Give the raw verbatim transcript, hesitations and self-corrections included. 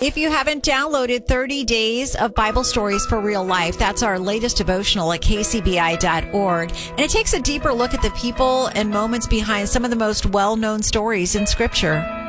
If you haven't downloaded thirty Days of Bible Stories for Real Life, that's our latest devotional at k c b i dot org. And it takes a deeper look at the people and moments behind some of the most well-known stories in Scripture.